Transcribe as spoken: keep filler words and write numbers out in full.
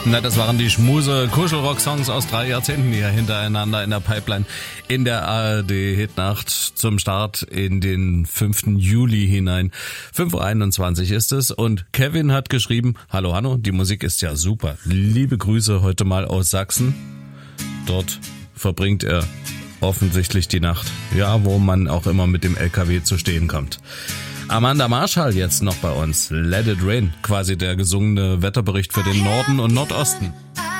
Na, das waren die Schmuse-Kuschelrock-Songs aus drei Jahrzehnten hier hintereinander in der Pipeline in der A R D-Hitnacht zum Start in den fünften Juli hinein. fünf Uhr einundzwanzig ist es und Kevin hat geschrieben, hallo Hanno, die Musik ist ja super. Liebe Grüße heute mal aus Sachsen. Dort verbringt er offensichtlich die Nacht. Ja, wo man auch immer mit dem L K W zu stehen kommt. Amanda Marshall jetzt noch bei uns. Let It Rain, quasi der gesungene Wetterbericht für den Norden und Nordosten.